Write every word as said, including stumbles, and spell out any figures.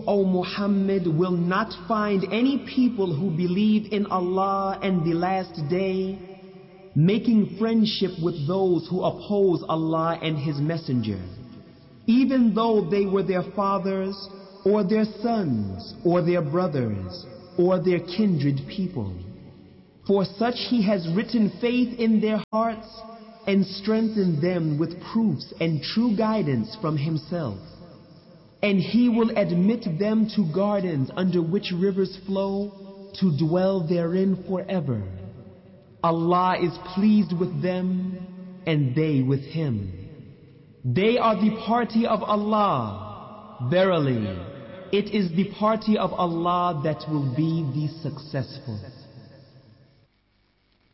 You, O Muhammad, will not find any people who believe in Allah and the last day making friendship with those who oppose Allah and His Messenger, even though they were their fathers or their sons or their brothers or their kindred people. For such He has written faith in their hearts and strengthened them with proofs and true guidance from Himself. And He will admit them to gardens under which rivers flow, to dwell therein forever. Allah is pleased with them, and they with Him. They are the party of Allah. Verily, it is the party of Allah that will be the successful.